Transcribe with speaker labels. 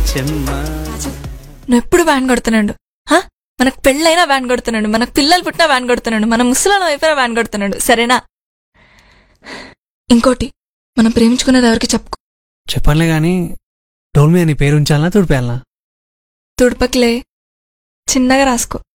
Speaker 1: నువ్వు ఎప్పుడు వ్యాన్ కొడుతున్నాడు? మనకు పెళ్ళైనా వ్యాన్ కొడుతున్నాడు, మనకు పిల్లలు పుట్టినా వ్యాన్ కొడుతున్నాడు, మన ముసలాం అయిపోయినా వ్యాన్ కొడుతున్నాడు. సరేనా? ఇంకోటి, మనం ప్రేమించుకునేది ఎవరికి చెప్పుకో.
Speaker 2: చెప్పనులే గాని డోల్ మీద నీ పేరు ఉంచాలనా తుడిపేయాలనా?
Speaker 1: తుడపకిలే, చిన్నగా రాసుకో.